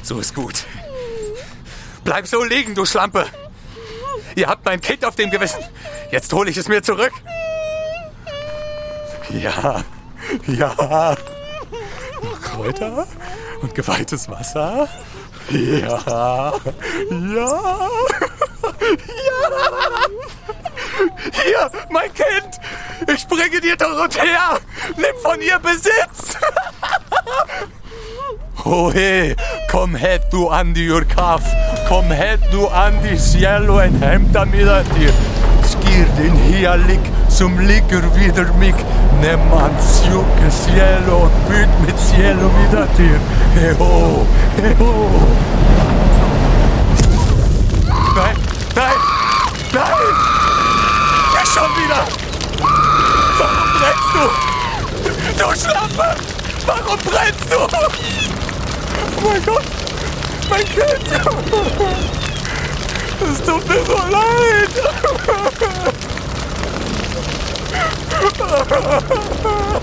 So ist gut. Bleib so liegen, du Schlampe. Ihr habt mein Kind auf dem Gewissen. Jetzt hole ich es mir zurück. Ja. Kräuter und geweihtes Wasser. Ja. Hier, mein Kind. Ich bringe dir Dorothea. Nimm von ihr Besitz. Ohe, kom het du an die Urkaf. Kom het du an die cielo en hämta mida dir. Skir din hialik som ligger vidare mig. Nämman sjuke cielo och byt mit cielo vida dir. Heho. Nein. Nicht schon wieder. Warum brennst du? Du Schlampe. Warum brennst du? Oh mein Gott. Mein Kind. Es tut mir so leid.